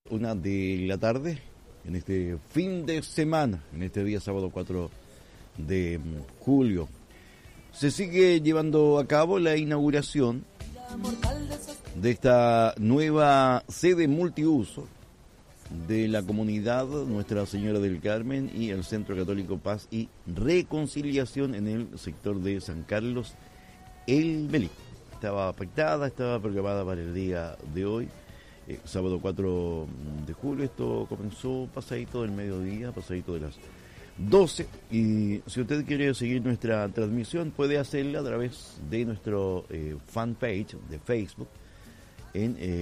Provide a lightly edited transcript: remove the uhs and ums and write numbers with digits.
1:00 p.m, en este fin de semana, en este día sábado 4 de julio. Se sigue llevando a cabo la inauguración de esta nueva sede multiuso de la comunidad Nuestra Señora del Carmen y el Centro Católico Paz y Reconciliación en el sector de San Carlos, El Melico. Estaba pactada, estaba programada para el día de hoy, sábado 4 de julio. Esto comenzó pasadito del mediodía, pasadito de las 12, y si usted quiere seguir nuestra transmisión puede hacerla a través de nuestro fanpage de Facebook en